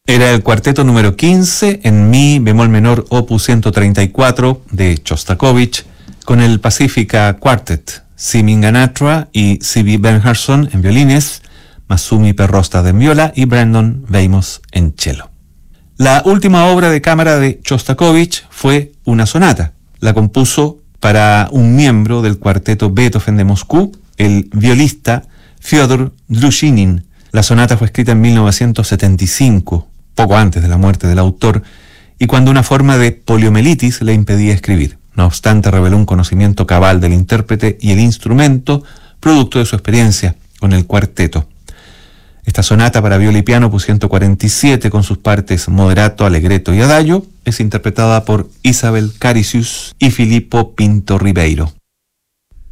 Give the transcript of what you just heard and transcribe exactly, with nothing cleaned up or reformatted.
Era el cuarteto número quince en mi bemol menor opus ciento treinta y cuatro de Shostakovich, con el Pacifica Quartet, Simin Ganatra y C B Bernhardsson en violines, Masumi Perrostad en viola y Brandon Weymouth en cello. La última obra de cámara de Shostakovich fue una sonata. La compuso para un miembro del cuarteto Beethoven de Moscú, el violista Fyodor Druzhinin. La sonata fue escrita en mil novecientos setenta y cinco, poco antes de la muerte del autor, y cuando una forma de poliomielitis le impedía escribir. No obstante, reveló un conocimiento cabal del intérprete y el instrumento, producto de su experiencia con el cuarteto. Esta sonata para viola y piano opus ciento cuarenta y siete, con sus partes moderato, allegretto y adagio, es interpretada por Isabel Caricius y Filippo Pinto Ribeiro.